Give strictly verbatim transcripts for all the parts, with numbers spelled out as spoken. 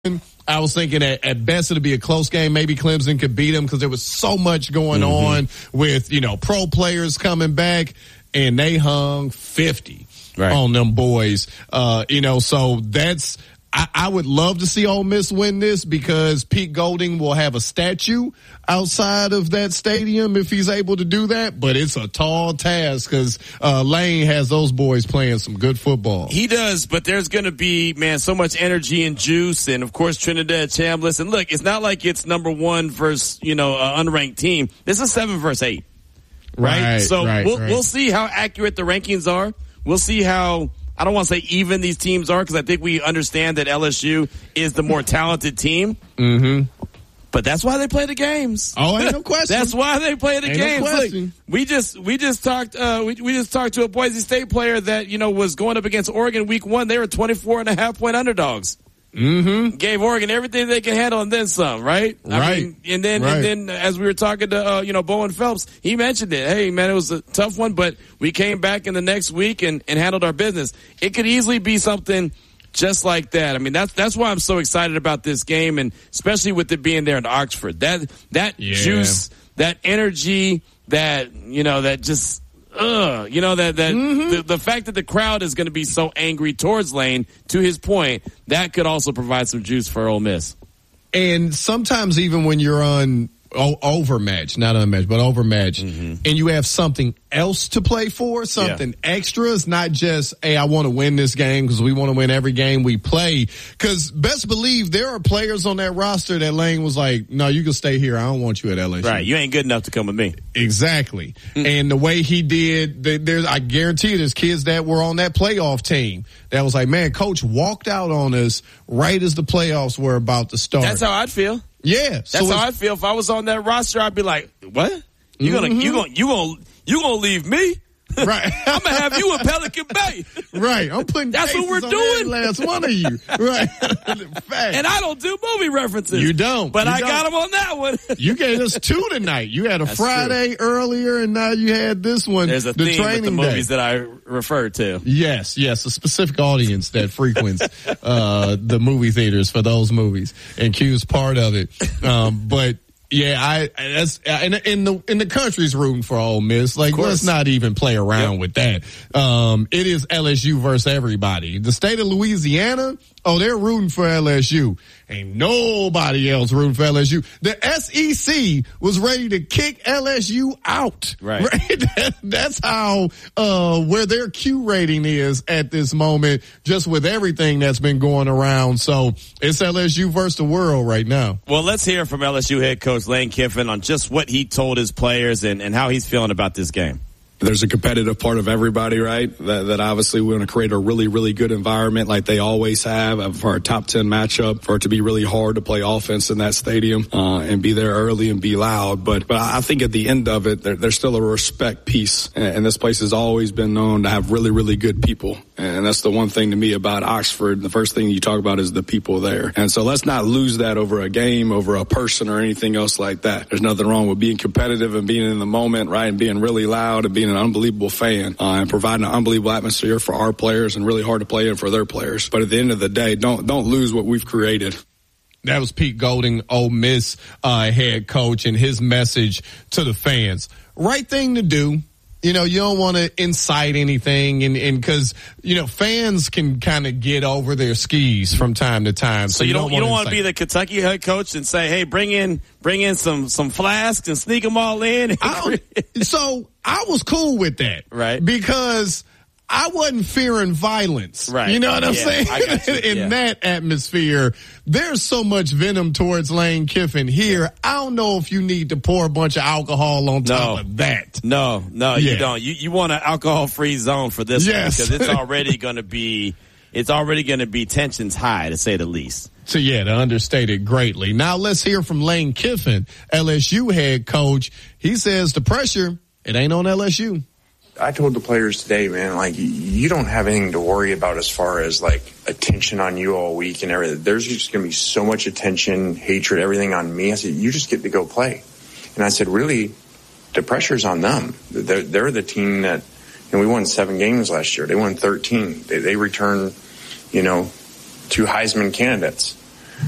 I was thinking at, at best it'd be a close game. Maybe Clemson could beat them because there was so much going mm-hmm. on with, you know, pro players coming back, and they hung fifty right. on them boys. Uh, you know, so that's, I, I would love to see Ole Miss win this because Pete Golding will have a statue outside of that stadium if he's able to do that. But it's a tall task because uh, Lane has those boys playing some good football. He does, but there's going to be, man, so much energy and juice. And, of course, Trinidad Chambliss. And, look, it's not like it's number one versus, you know, an unranked team. This is seven versus eight, right? right so right, we'll, right. we'll see how accurate the rankings are. We'll see how – I don't want to say even these teams are because I think we understand that L S U is the more talented team. Mm-hmm. But that's why they play the games. Oh, ain't no question. That's why they play the ain't games. No Look, we just we just talked uh, we we just talked to a Boise State player that you know was going up against Oregon week one. They were twenty-four and a half point underdogs. Mm-hmm. Gave Oregon everything they can handle and then some, right? Right. I mean, and then right. and then as we were talking to uh, you know Bowen Phelps, he mentioned it. Hey man, it was a tough one, but we came back in the next week and, and handled our business. It could easily be something just like that. I mean, that's that's why I'm so excited about this game, and especially with it being there in Oxford. That that yeah. juice, that energy, that you know, that just. Ugh, you know, that, that, mm-hmm. the, the fact that the crowd is going to be so angry towards Lane, to his point, that could also provide some juice for Ole Miss. And sometimes even when you're on oh, overmatch, not unmatched, but overmatch, mm-hmm. and you have something else to play for, something yeah. extra. It's not just, hey, I want to win this game because we want to win every game we play. Because best believe there are players on that roster that Lane was like, no, you can stay here. I don't want you at L S U. Right. You ain't good enough to come with me. Exactly. Mm-hmm. And the way he did, there's, I guarantee you there's kids that were on that playoff team that was like, man, coach walked out on us right as the playoffs were about to start. That's how I'd feel. Yeah. That's so how I'd feel. If I was on that roster, I'd be like, what? You mm-hmm. gonna, you gonna, you gonna, you gonna leave me? Right. I'm gonna have you in Pelican Bay. Right. I'm putting that's what we're on doing. Last one of you. Right. Fact. And I don't do movie references. You don't. But you I don't. got him on that one. You gave us two tonight. You had a that's Friday true. earlier, and now you had this one. There's a the theme training with the movies day. that I referred to. Yes, yes, a specific audience that frequents uh the movie theaters for those movies, and Q's part of it. Um, but. Yeah, I that's in, in the in the country's rooting for Ole Miss. Like, let's not even play around yep. with that. Um, it is L S U versus everybody. The state of Louisiana, oh, they're rooting for L S U. Ain't nobody else rooting for L S U. The S E C was ready to kick L S U out. Right. right? That, that's how uh where their Q rating is at this moment, just with everything that's been going around. So it's L S U versus the world right now. Well, let's hear from L S U head coach Lane Kiffin on just what he told his players and, and how he's feeling about this game. There's a competitive part of everybody, right? That, that obviously we want to create a really, really good environment like they always have for our top ten matchup, for it to be really hard to play offense in that stadium, uh, and be there early and be loud. But, but I think at the end of it, there, there's still a respect piece. And, and this place has always been known to have really, really good people. And that's the one thing to me about Oxford. The first thing you talk about is the people there. And so let's not lose that over a game, over a person or anything else like that. There's nothing wrong with being competitive and being in the moment, right? And being really loud and being an unbelievable fan, uh, and providing an unbelievable atmosphere for our players and really hard to play in for their players. But at the end of the day, don't don't lose what we've created. That was Pete Golding, Ole Miss uh, head coach, and his message to the fans. Right thing to do. You know, you don't want to incite anything, and and because you know fans can kind of get over their skis from time to time. So, so you don't you don't want to be the Kentucky head coach and say, hey, bring in bring in some some flasks and sneak them all in. I, so I was cool with that, right? Because I wasn't fearing violence. Right. You know what I'm yeah, saying? I got you. In yeah. that atmosphere, there's so much venom towards Lane Kiffin here. I don't know if you need to pour a bunch of alcohol on top no. of that. No, no, yeah. you don't. You you want an alcohol-free zone for this yes. one because it's already going to be it's already going to be tensions high, to say the least. So, yeah, to understate it greatly. Now, let's hear from Lane Kiffin, L S U head coach. He says the pressure, it ain't on L S U. I told the players today, man, like, you don't have anything to worry about as far as, like, attention on you all week and everything. There's just going to be so much attention, hatred, everything on me. I said, you just get to go play. And I said, really, the pressure's on them. They're, they're the team that, you know, we won seven games last year. They won thirteen. They, they returned, you know, two Heisman candidates.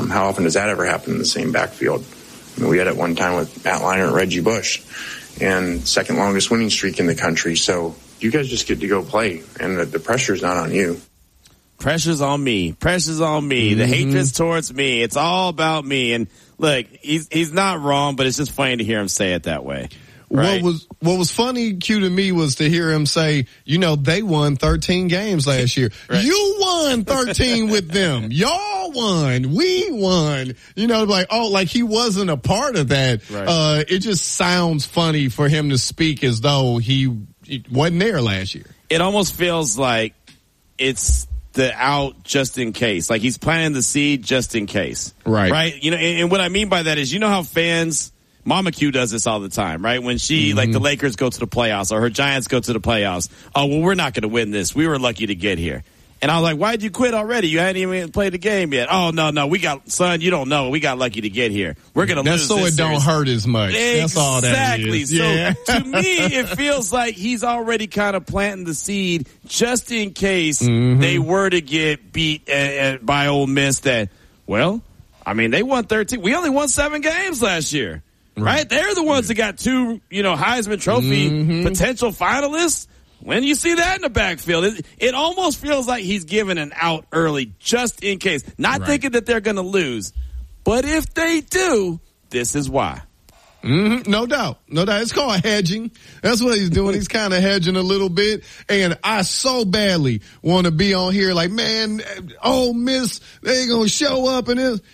Um, how often does that ever happen in the same backfield? I mean, we had it one time with Matt Leinart and Reggie Bush, and second longest winning streak in the country. So you guys just get to go play, and the, the pressure's not on you. Pressure's on me. Pressure's on me. Mm-hmm. The hatred's towards me. It's all about me. And look, he's he's not wrong, but it's just funny to hear him say it that way. Right? What was what was funny, Q, to me was to hear him say, you know, they won thirteen games last year. Right. You won thirteen with them. Y'all won. We won. You know, like, oh, like he wasn't a part of that. Right. Uh, it just sounds funny for him to speak as though he, he wasn't there last year. It almost feels like it's the out just in case. Like he's planting the seed just in case. Right. Right? You know, and, and what I mean by that is, you know how fans, Mama Q does this all the time, right? When she, mm-hmm. like the Lakers go to the playoffs or her Giants go to the playoffs. Oh, well, we're not going to win this. We were lucky to get here. And I was like, why'd you quit already? You hadn't even played the game yet. Oh, no, no. We got, son, you don't know. We got lucky to get here. We're going to lose That's so this it don't series. hurt as much. Exactly. That's all that is. Yeah. So to me, it feels like he's already kind of planting the seed just in case mm-hmm. they were to get beat uh, uh, by Ole Miss that, well, I mean, they won thirteen. We only won seven games last year, right? right? They're the ones that got two, you know, Heisman Trophy mm-hmm. potential finalists. When you see that in the backfield, it, it almost feels like he's giving an out early just in case. Not right. thinking that they're going to lose. But if they do, this is why. Mm-hmm. No doubt. No doubt. It's called hedging. That's what he's doing. He's kind of hedging a little bit. And I so badly want to be on here like, man, Ole Miss, they ain't going to show up and this.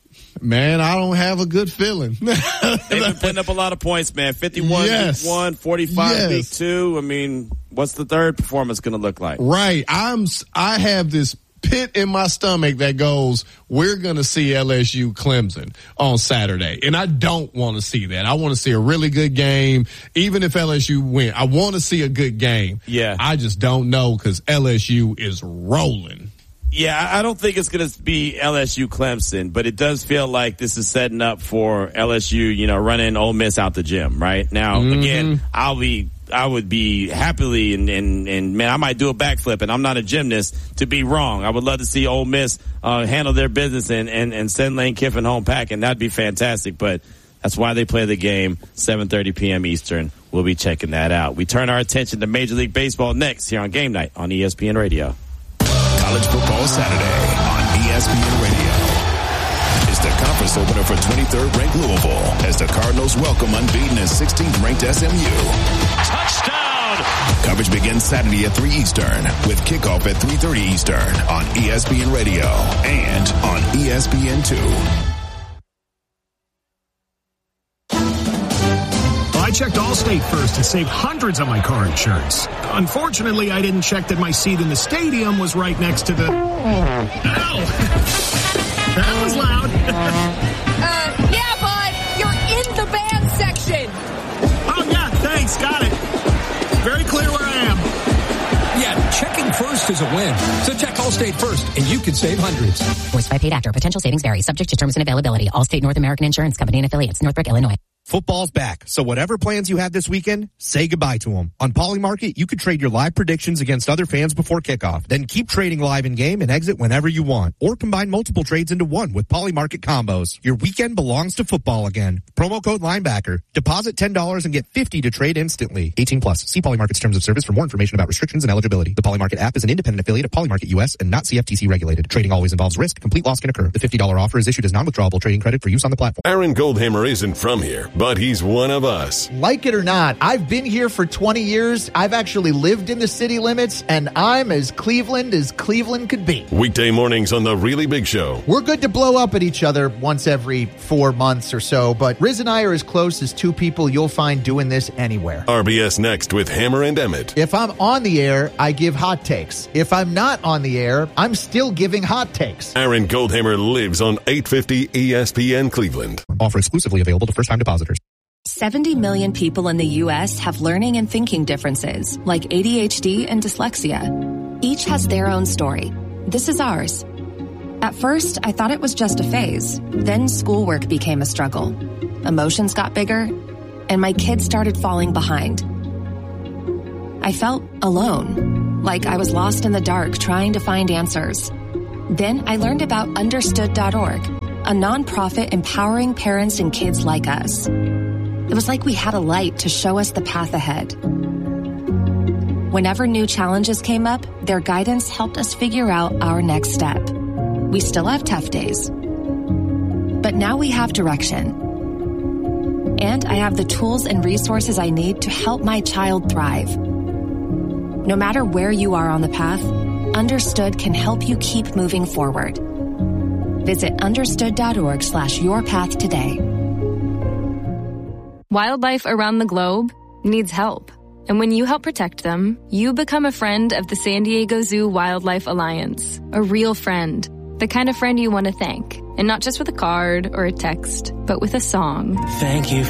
Man, I don't have a good feeling. They've been putting up a lot of points, man. fifty-one yes. week one, forty-five yes. week two. I mean, what's the third performance going to look like? Right. I'm, I have this pit in my stomach that goes, we're going to see L S U Clemson on Saturday. And I don't want to see that. I want to see a really good game. Even if L S U win, I want to see a good game. Yeah. I just don't know because L S U is rolling. Yeah, I don't think it's going to be L S U Clemson, but it does feel like this is setting up for L S U, you know, running Ole Miss out the gym right now. Mm-hmm. Again, I'll be, I would be happily and, and, and man, I might do a backflip and I'm not a gymnast to be wrong. I would love to see Ole Miss, uh, handle their business and, and, and send Lane Kiffin home packing. That'd be fantastic, but that's why they play the game, seven thirty p.m. Eastern. We'll be checking that out. We turn our attention to Major League Baseball next here on Game Night on E S P N Radio. College Football Saturday on E S P N Radio. It's the conference opener for twenty-third ranked Louisville as the Cardinals welcome unbeaten and sixteenth ranked S M U. Touchdown! Coverage begins Saturday at three Eastern with kickoff at three thirty Eastern on E S P N Radio and on E S P N two. I checked Allstate first to save hundreds on my car insurance. Unfortunately, I didn't check that my seat in the stadium was right next to the... Ow! That was loud. uh, yeah, bud. You're in the band section. Oh, yeah, thanks. Got it. Very clear where I am. Yeah, checking first is a win. So check Allstate first, and you can save hundreds. Voiced by paid actor. Potential savings vary. Subject to terms and availability. Allstate North American Insurance Company and affiliates. Northbrook, Illinois. Football's back, so whatever plans you have this weekend, say goodbye to them. On Polymarket, you could trade your live predictions against other fans before kickoff. Then keep trading live in-game and exit whenever you want. Or combine multiple trades into one with Polymarket combos. Your weekend belongs to football again. Promo code Linebacker. Deposit ten dollars and get fifty dollars to trade instantly. eighteen plus. See Polymarket's terms of service for more information about restrictions and eligibility. The Polymarket app is an independent affiliate of Polymarket U S and not C F T C regulated. Trading always involves risk. Complete loss can occur. The fifty dollars offer is issued as non-withdrawable trading credit for use on the platform. Aaron Goldhammer isn't from here, but he's one of us. Like it or not, I've been here for twenty years. I've actually lived in the city limits, and I'm as Cleveland as Cleveland could be. Weekday mornings on The Really Big Show. We're good to blow up at each other once every four months or so, but Riz and I are as close as two people you'll find doing this anywhere. R B S Next with Hammer and Emmett. If I'm on the air, I give hot takes. If I'm not on the air, I'm still giving hot takes. Aaron Goldhammer lives on eight fifty E S P N Cleveland. Offer exclusively available to first-time depositors. seventy million people in the U S have learning and thinking differences, like A D H D and dyslexia. Each has their own story. This is ours. At first, I thought it was just a phase. Then schoolwork became a struggle. Emotions got bigger, and my kids started falling behind. I felt alone, like I was lost in the dark trying to find answers. Then I learned about understood dot org. a nonprofit empowering parents and kids like us. It was like we had a light to show us the path ahead. Whenever new challenges came up, their guidance helped us figure out our next step. We still have tough days, but now we have direction. And I have the tools and resources I need to help my child thrive. No matter where you are on the path, Understood can help you keep moving forward. Visit understood.org slash your path today. Wildlife around the globe needs help. And when you help protect them, you become a friend of the San Diego Zoo Wildlife Alliance. A real friend. The kind of friend you want to thank. And not just with a card or a text, but with a song. Thank you